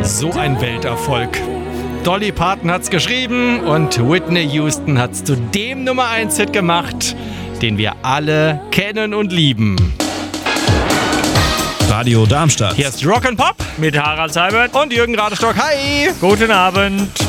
So ein Welterfolg. Dolly Parton hat's geschrieben und Whitney Houston hat's zu dem Nummer 1 Hit gemacht, den wir alle kennen und lieben. Radio Darmstadt. Hier ist Rock & Pop mit Harald Seibert und Jürgen Radestock. Hi! Guten Abend.